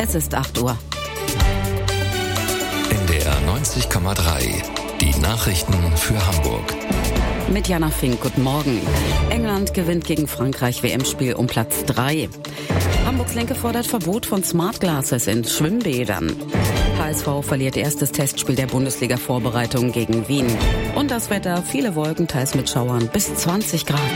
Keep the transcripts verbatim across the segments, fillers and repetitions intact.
Es ist acht Uhr. N D R neunzig Komma drei. Die Nachrichten für Hamburg. Mit Jana Fink, guten Morgen. England gewinnt gegen Frankreich W M-Spiel um Platz drei. Hamburgs Linke fordert Verbot von Smart Glasses in Schwimmbädern. H S V verliert erstes Testspiel der Bundesliga-Vorbereitung gegen Wien. Und das Wetter, viele Wolken, teils mit Schauern, bis zwanzig Grad.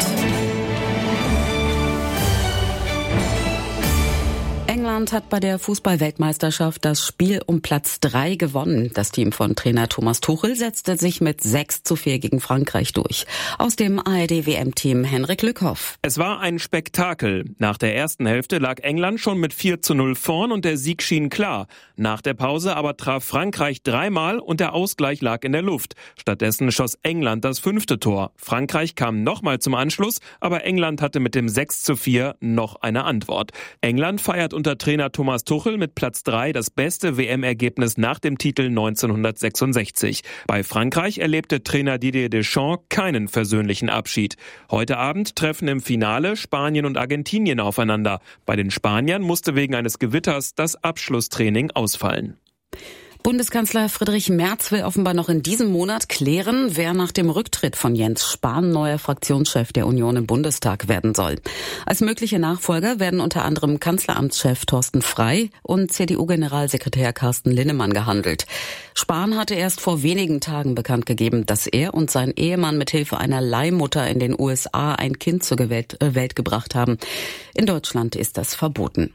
England hat bei der Fußball-Weltmeisterschaft das Spiel um Platz drei gewonnen. Das Team von Trainer Thomas Tuchel setzte sich mit sechs zu vier gegen Frankreich durch. Aus dem A R D-W M-Team Henrik Lückhoff. Es war ein Spektakel. Nach der ersten Hälfte lag England schon mit vier zu null vorn und der Sieg schien klar. Nach der Pause aber traf Frankreich dreimal und der Ausgleich lag in der Luft. Stattdessen schoss England das fünfte Tor. Frankreich kam nochmal zum Anschluss, aber England hatte mit dem sechs zu vier noch eine Antwort. England feiert unter Trainer Thomas Tuchel mit Platz drei das beste W M-Ergebnis nach dem Titel neunzehnhundertsechsundsechzig. Bei Frankreich erlebte Trainer Didier Deschamps keinen versöhnlichen Abschied. Heute Abend treffen im Finale Spanien und Argentinien aufeinander. Bei den Spaniern musste wegen eines Gewitters das Abschlusstraining ausfallen. Bundeskanzler Friedrich Merz will offenbar noch in diesem Monat klären, wer nach dem Rücktritt von Jens Spahn neuer Fraktionschef der Union im Bundestag werden soll. Als mögliche Nachfolger werden unter anderem Kanzleramtschef Thorsten Frey und C D U-Generalsekretär Carsten Linnemann gehandelt. Spahn hatte erst vor wenigen Tagen bekannt gegeben, dass er und sein Ehemann mithilfe einer Leihmutter in den U S A ein Kind zur Welt, äh, Welt gebracht haben. In Deutschland ist das verboten.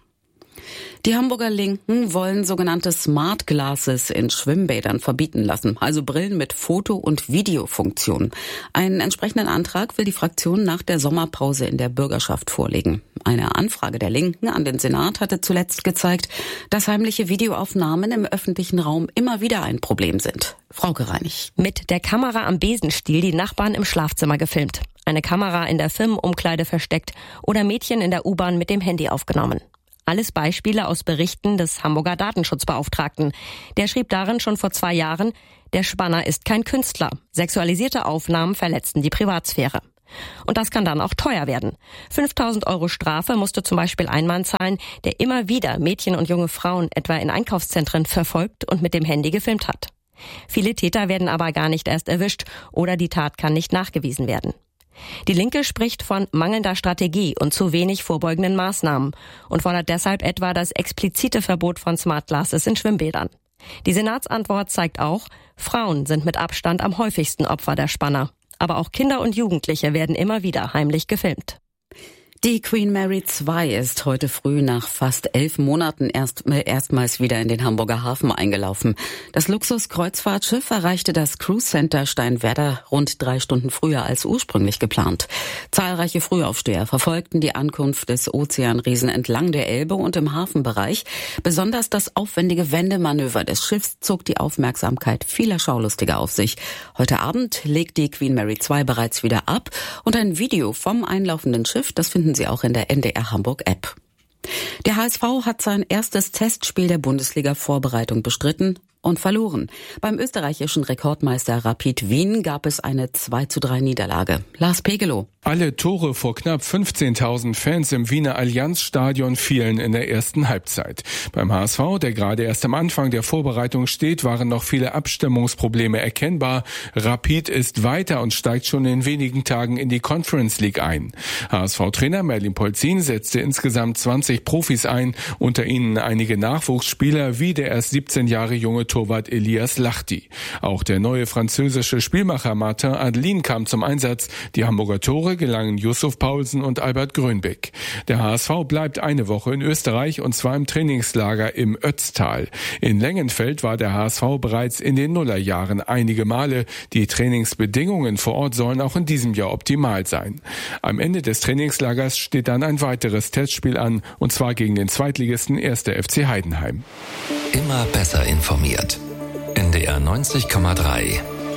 Die Hamburger Linken wollen sogenannte Smart Glasses in Schwimmbädern verbieten lassen, also Brillen mit Foto- und Videofunktion. Einen entsprechenden Antrag will die Fraktion nach der Sommerpause in der Bürgerschaft vorlegen. Eine Anfrage der Linken an den Senat hatte zuletzt gezeigt, dass heimliche Videoaufnahmen im öffentlichen Raum immer wieder ein Problem sind. Frau Gereinig. Mit der Kamera am Besenstiel die Nachbarn im Schlafzimmer gefilmt, eine Kamera in der Firmenumkleide versteckt oder Mädchen in der U-Bahn mit dem Handy aufgenommen. Alles Beispiele aus Berichten des Hamburger Datenschutzbeauftragten. Der schrieb darin schon vor zwei Jahren, der Spanner ist kein Künstler. Sexualisierte Aufnahmen verletzten die Privatsphäre. Und das kann dann auch teuer werden. fünftausend Euro Strafe musste zum Beispiel ein Mann zahlen, der immer wieder Mädchen und junge Frauen etwa in Einkaufszentren verfolgt und mit dem Handy gefilmt hat. Viele Täter werden aber gar nicht erst erwischt oder die Tat kann nicht nachgewiesen werden. Die Linke spricht von mangelnder Strategie und zu wenig vorbeugenden Maßnahmen und fordert deshalb etwa das explizite Verbot von Smart Glasses in Schwimmbädern. Die Senatsantwort zeigt auch, Frauen sind mit Abstand am häufigsten Opfer der Spanner. Aber auch Kinder und Jugendliche werden immer wieder heimlich gefilmt. Die Queen Mary zwei ist heute früh nach fast elf Monaten erst, äh, erstmals wieder in den Hamburger Hafen eingelaufen. Das Luxus-Kreuzfahrtschiff erreichte das Cruise Center Steinwerder rund drei Stunden früher als ursprünglich geplant. Zahlreiche Frühaufsteher verfolgten die Ankunft des Ozeanriesen entlang der Elbe und im Hafenbereich. Besonders das aufwendige Wendemanöver des Schiffs zog die Aufmerksamkeit vieler Schaulustiger auf sich. Heute Abend legt die Queen Mary zwei bereits wieder ab und ein Video vom einlaufenden Schiff, das finden Sie auch in der N D R Hamburg App. Der H S V hat sein erstes Testspiel der Bundesliga-Vorbereitung bestritten und verloren. Beim österreichischen Rekordmeister Rapid Wien gab es eine zwei zu drei Niederlage. Lars Pegelow. Alle Tore vor knapp fünfzehntausend Fans im Wiener Allianzstadion fielen in der ersten Halbzeit. Beim H S V, der gerade erst am Anfang der Vorbereitung steht, waren noch viele Abstimmungsprobleme erkennbar. Rapid ist weiter und steigt schon in wenigen Tagen in die Conference League ein. H S V-Trainer Merlin Polzin setzte insgesamt zwanzig Profis ein, unter ihnen einige Nachwuchsspieler wie der erst siebzehn Jahre junge Torwart Elias Lachti. Auch der neue französische Spielmacher Martin Adelin kam zum Einsatz. Die Hamburger Tore gelangen Yusuf Paulsen und Albert Grönbeck. Der H S V bleibt eine Woche in Österreich und zwar im Trainingslager im Ötztal. In Lengenfeld war der H S V bereits in den Nullerjahren einige Male. Die Trainingsbedingungen vor Ort sollen auch in diesem Jahr optimal sein. Am Ende des Trainingslagers steht dann ein weiteres Testspiel an, und zwar gegen den Zweitligisten erster F C Heidenheim. Immer besser informiert. N D R neunzig Komma drei.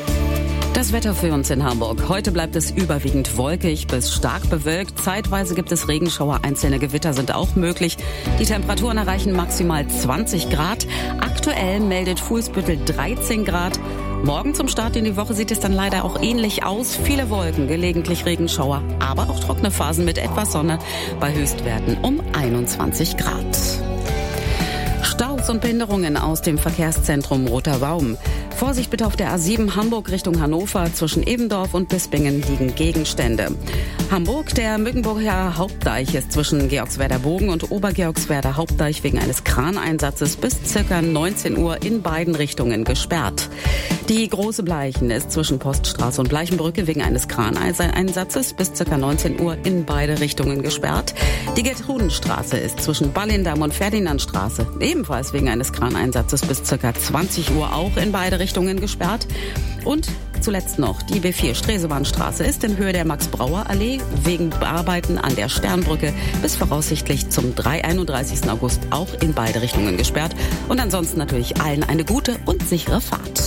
Das Wetter für uns in Hamburg. Heute bleibt es überwiegend wolkig bis stark bewölkt. Zeitweise gibt es Regenschauer, einzelne Gewitter sind auch möglich. Die Temperaturen erreichen maximal zwanzig Grad. Aktuell meldet Fuhlsbüttel dreizehn Grad. Morgen zum Start in die Woche sieht es dann leider auch ähnlich aus. Viele Wolken, gelegentlich Regenschauer, aber auch trockene Phasen mit etwas Sonne bei Höchstwerten um einundzwanzig Grad. Autos und Behinderungen aus dem Verkehrszentrum Roter Baum. Vorsicht bitte auf der A sieben Hamburg Richtung Hannover. Zwischen Ebendorf und Bispingen liegen Gegenstände. Hamburg, der Mückenburger Hauptdeich ist zwischen Georgswerder Bogen und Obergeorgswerder Hauptdeich wegen eines Kraneinsatzes bis circa neunzehn Uhr in beiden Richtungen gesperrt. Die Große Bleichen ist zwischen Poststraße und Bleichenbrücke wegen eines Kraneinsatzes bis circa neunzehn Uhr in beide Richtungen gesperrt. Die Gertrudenstraße ist zwischen Ballindamm und Ferdinandstraße ebenfalls wegen eines Kraneinsatzes bis circa zwanzig Uhr auch in beide Richtungen gesperrt. Und zuletzt noch die B vier Stresebahnstraße ist in Höhe der Max-Brauer-Allee wegen Arbeiten an der Sternbrücke bis voraussichtlich zum einunddreißigsten August auch in beide Richtungen gesperrt. Und ansonsten natürlich allen eine gute und sichere Fahrt.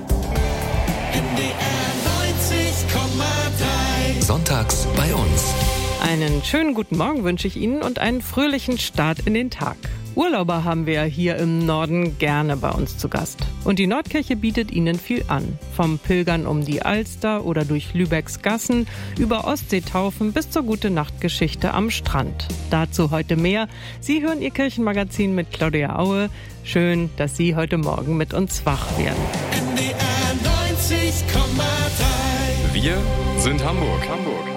Sonntags bei uns. Einen schönen guten Morgen wünsche ich Ihnen und einen fröhlichen Start in den Tag. Urlauber haben wir hier im Norden gerne bei uns zu Gast. Und die Nordkirche bietet ihnen viel an. Vom Pilgern um die Alster oder durch Lübecks Gassen über Ostseetaufen bis zur Gute-Nacht-Geschichte am Strand. Dazu heute mehr. Sie hören Ihr Kirchenmagazin mit Claudia Aue. Schön, dass Sie heute Morgen mit uns wach werden. N D R neunzig Komma drei. Wir sind Hamburg. Hamburg.